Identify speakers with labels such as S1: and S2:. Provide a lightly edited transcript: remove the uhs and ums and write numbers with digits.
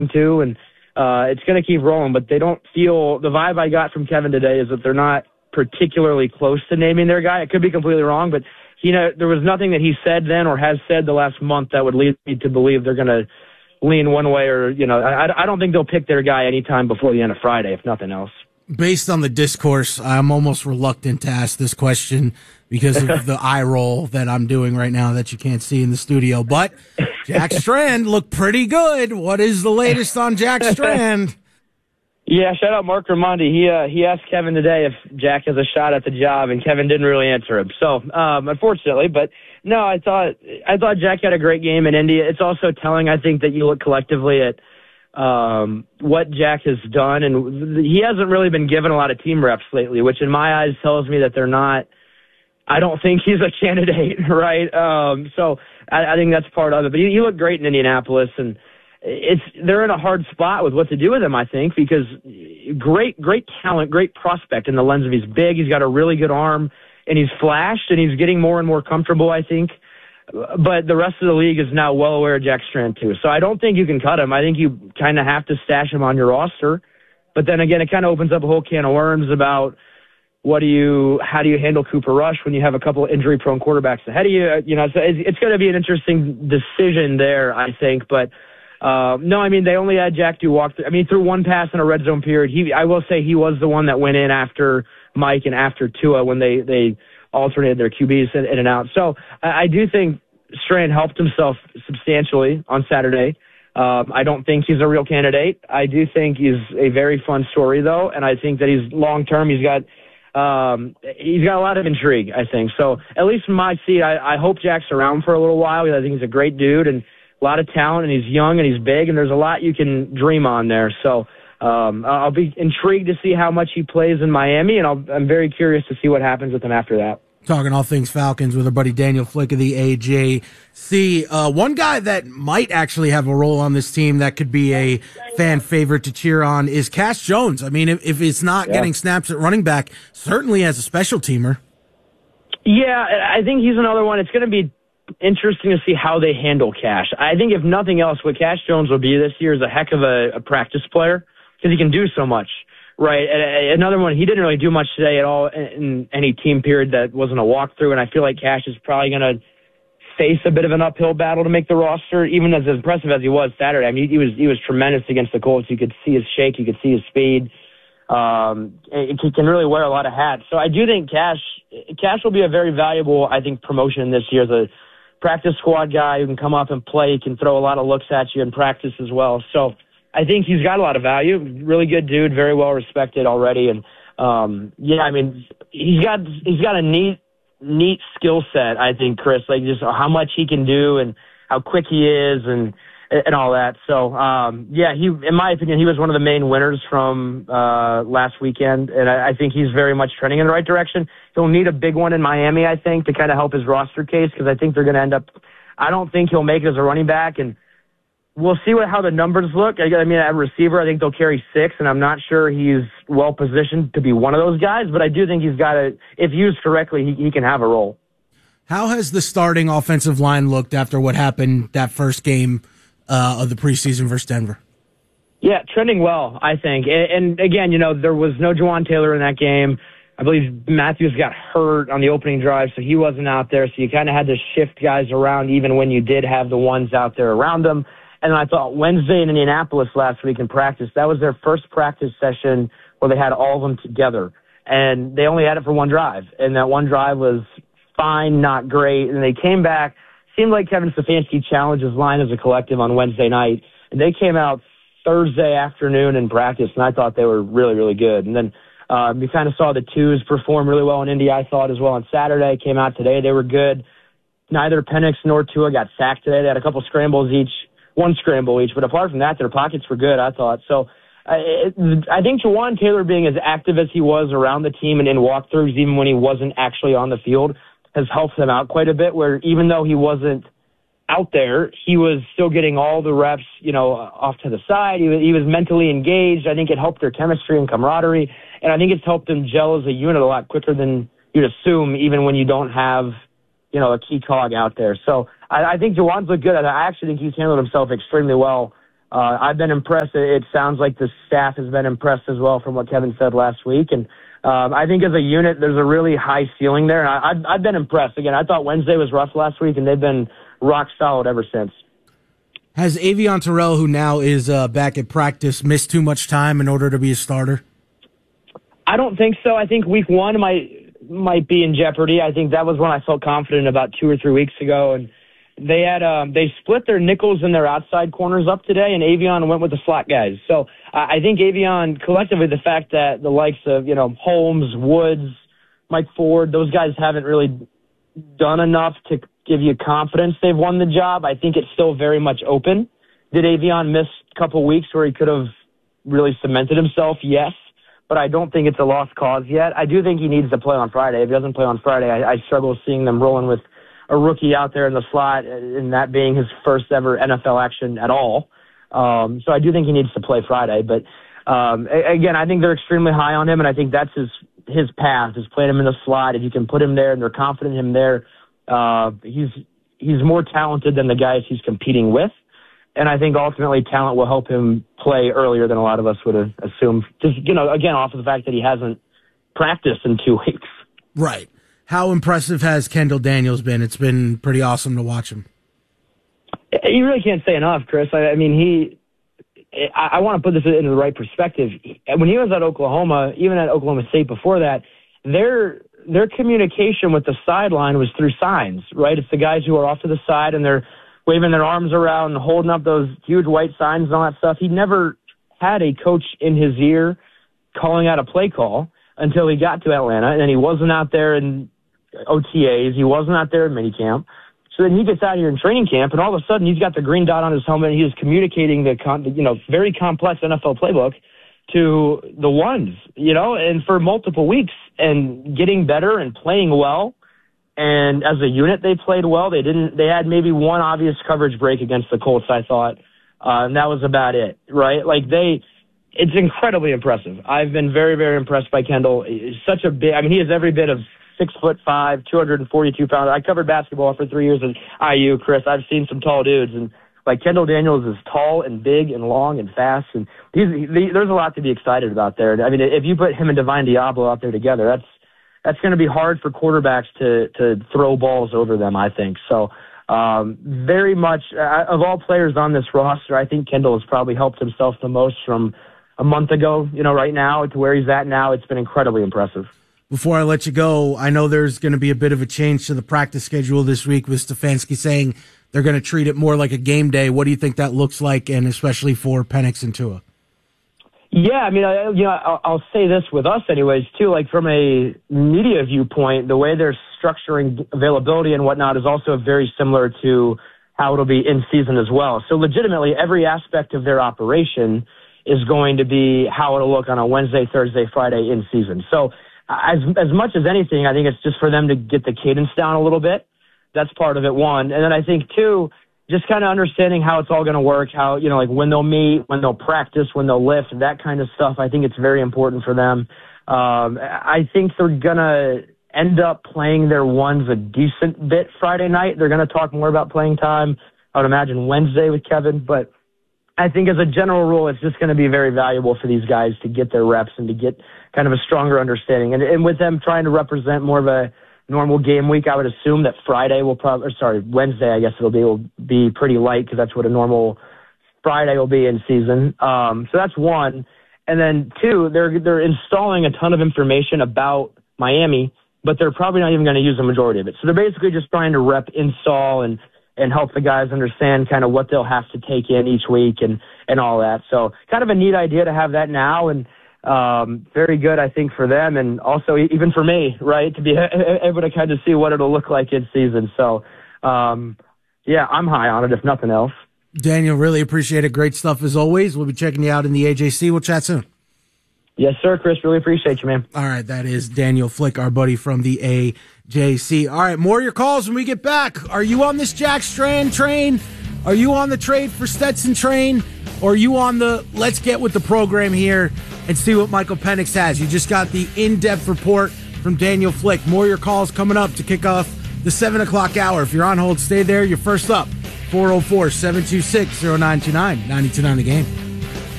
S1: to, and it's going to keep rolling. But they don't feel, the vibe I got from Kevin today is that they're not particularly close to naming their guy. It could be completely wrong, but there was nothing that he said then or has said the last month that would lead me to believe they're going to lean one way or, I don't think they'll pick their guy anytime before the end of Friday, if nothing else.
S2: Based on the discourse, I'm almost reluctant to ask this question because of the eye roll that I'm doing right now that you can't see in the studio. But Jack Strand looked pretty good. What is the latest on Jack Strand?
S1: Yeah, shout out Mark Raimondi. He asked Kevin today if Jack has a shot at the job, and Kevin didn't really answer him. So, unfortunately, but no, I thought Jack had a great game in India. It's also telling, I think, that you look collectively at what Jack has done, and he hasn't really been given a lot of team reps lately, which in my eyes tells me that they're not. I don't think he's a candidate, right? So I think that's part of it. But he looked great in Indianapolis, and they're in a hard spot with what to do with him, I think, because great talent, great prospect in the lens of he's big, he's got a really good arm, and he's flashed, and he's getting more and more comfortable, I think. But the rest of the league is now well aware of Jack Strand, too. So I don't think you can cut him. I think you kind of have to stash him on your roster. But then again, it kind of opens up a whole can of worms about how do you handle Cooper Rush when you have a couple of injury-prone quarterbacks ahead of you? So it's going to be an interesting decision there, I think. But no, they only had Jack do walk through. Through one pass in a red zone period. I will say he was the one that went in after Mike and after Tua when they alternated their QBs in and out. So I do think Strand helped himself substantially on Saturday. I don't think he's a real candidate. I do think he's a very fun story, though, and I think that he's long-term. He's got a lot of intrigue, I think. So at least from my seat, I hope Jack's around for a little while because I think he's a great dude and a lot of talent, and he's young and he's big, and there's a lot you can dream on there. So I'll be intrigued to see how much he plays in Miami, and I'm very curious to see what happens with him after that.
S2: Talking all things Falcons with our buddy Daniel Flick of the AJC. One guy that might actually have a role on this team that could be a fan favorite to cheer on is Cash Jones. If it's not getting snaps at running back, certainly as a special teamer. Yeah,
S1: I think he's another one. It's going to be interesting to see how they handle Cash. I think if nothing else, what Cash Jones will be this year is a heck of a practice player because he can do so much. Right. Another one, he didn't really do much today at all in any team period that wasn't a walkthrough, and I feel like Cash is probably going to face a bit of an uphill battle to make the roster, even as impressive as he was Saturday. He was tremendous against the Colts. You could see his shake. You could see his speed. He can really wear a lot of hats. So I do think Cash will be a very valuable, I think, promotion this year as a practice squad guy who can come up and play, can throw a lot of looks at you in practice as well. So I think he's got a lot of value. Really good dude, very well respected already, and he's got a neat skill set. I think, Chris, like just how much he can do and how quick he is and all that. So he, in my opinion, he was one of the main winners from last weekend, and I think he's very much trending in the right direction. He'll need a big one in Miami, I think, to kind of help his roster case because I think they're going to end up. I don't think he'll make it as a running back, and we'll see how the numbers look. At receiver, I think they'll carry 6, and I'm not sure he's well positioned to be one of those guys, but I do think he's got if used correctly, he can have a role.
S2: How has the starting offensive line looked after what happened that first game of the preseason versus Denver?
S1: Yeah, trending well, I think. And again, there was no Jawan Taylor in that game. I believe Matthews got hurt on the opening drive, so he wasn't out there. So you kind of had to shift guys around even when you did have the ones out there around them. And I thought Wednesday in Indianapolis last week in practice, that was their first practice session where they had all of them together. And they only had it for one drive. And that one drive was fine, not great. And they came back. Seemed like Kevin Stefanski challenged his line as a collective on Wednesday night. And they came out Thursday afternoon in practice, and I thought they were really, really good. And then we kind of saw the twos perform really well in Indy, I thought, as well on Saturday. Came out today. They were good. Neither Penix nor Tua got sacked today. They had a couple scrambles each. One scramble each, but apart from that, their pockets were good, I thought. So I think Jawan Taylor being as active as he was around the team and in walkthroughs, even when he wasn't actually on the field, has helped them out quite a bit, where even though he wasn't out there, he was still getting all the reps, off to the side. He was mentally engaged. I think it helped their chemistry and camaraderie, and I think it's helped them gel as a unit a lot quicker than you'd assume, even when you don't have a key cog out there. So I think Jawan's looked good. I actually think he's handled himself extremely well I've been impressed. It sounds like the staff has been impressed as well from what Kevin said last week. And I think as a unit, there's a really high ceiling there. And I've been impressed. Again, I thought Wednesday was rough last week, and they've been rock solid ever since.
S2: Has Avion Terrell, who now is back at practice, missed too much time in order to be a starter?
S1: I don't think so. I think week one might be in jeopardy. I think that was when I felt confident about 2 or 3 weeks ago. And they split their nickels and their outside corners up today, and Avion went with the slot guys. So I think Avion, collectively, the fact that the likes of, Holmes, Woods, Mike Ford, those guys haven't really done enough to give you confidence they've won the job. I think it's still very much open. Did Avion miss a couple weeks where he could have really cemented himself? Yes, but I don't think it's a lost cause yet. I do think he needs to play on Friday. If he doesn't play on Friday, I struggle seeing them rolling with a rookie out there in the slot, and that being his first ever NFL action at all. So I do think he needs to play Friday. But again, I think they're extremely high on him, and I think that's his path, is playing him in the slot. If you can put him there and they're confident in him there, he's more talented than the guys he's competing with. And I think ultimately talent will help him play earlier than a lot of us would have assumed. Just, again, off of the fact that he hasn't practiced in 2 weeks.
S2: Right. How impressive has Kendall Daniels been? It's been pretty awesome to watch him.
S1: You really can't say enough, Chris. I mean, I want to put this into the right perspective. When he was at Oklahoma, even at Oklahoma State before that, their communication with the sideline was through signs, right? It's the guys who are off to the side and they're waving their arms around and holding up those huge white signs and all that stuff. He never had a coach in his ear calling out a play call until he got to Atlanta, and then he wasn't out there in OTAs. He wasn't out there in minicamp. So then he gets out here in training camp, and all of a sudden he's got the green dot on his helmet, and he is communicating the very complex NFL playbook to the ones, and for multiple weeks, and getting better and playing well. And as a unit, they played well. They had maybe one obvious coverage break against the Colts, I thought, and that was about it, right? It's incredibly impressive. I've been very, very impressed by Kendall. He's such a big, he is every bit of 6'5", 242 pounds. I covered basketball for 3 years at IU, Chris. I've seen some tall dudes, and Kendall Daniels is tall and big and long and fast, and there's a lot to be excited about there. If you put him and Divine Diablo out there together, that's going to be hard for quarterbacks to throw balls over them, I think. So very much, of all players on this roster, I think Kendall has probably helped himself the most from a month ago, right now, to where he's at now. It's been incredibly impressive.
S2: Before I let you go, I know there's going to be a bit of a change to the practice schedule this week with Stefanski saying they're going to treat it more like a game day. What do you think that looks like, and especially for Penix and Tua?
S1: Yeah, I'll say this with us anyways, too. From a media viewpoint, the way they're structuring availability and whatnot is also very similar to how it'll be in season as well. So legitimately, every aspect of their operation is going to be how it'll look on a Wednesday, Thursday, Friday in season. So as much as anything, I think it's just for them to get the cadence down a little bit. That's part of it, one. And then I think, two, just kind of understanding how it's all going to work, how, when they'll meet, when they'll practice, when they'll lift, that kind of stuff. I think it's very important for them. I think they're going to end up playing their ones a decent bit Friday night. They're going to talk more about playing time, I would imagine, Wednesday with Kevin. But I think as a general rule, it's just going to be very valuable for these guys to get their reps and to get kind of a stronger understanding. And with them trying to represent more of a normal game week, I would assume that Wednesday, I guess will be pretty light, because that's what a normal Friday will be in season. So that's one. And then two, they're installing a ton of information about Miami, but they're probably not even going to use the majority of it. So they're basically just trying to install and help the guys understand kind of what they'll have to take in each week and all that. So kind of a neat idea to have that now, and very good, I think, for them, and also even for me, right, to be able to kind of see what it'll look like in season. So, yeah, I'm high on it, if nothing else.
S2: Daniel, really appreciate it. Great stuff as always. We'll be checking you out in the AJC. We'll chat soon.
S1: Yes, sir, Chris. Really appreciate you, man.
S2: All right, that is Daniel Flick, our buddy from the AJC. All right, more of your calls when we get back. Are you on this Jack Strand train? Are you on the trade for Stetson train? Or are you on the let's get with the program here and see what Michael Penix has? You just got the in-depth report from Daniel Flick. More of your calls coming up to kick off the 7 o'clock hour. If you're on hold, stay there. You're first up. 404-726-0929, 92.9 The Game.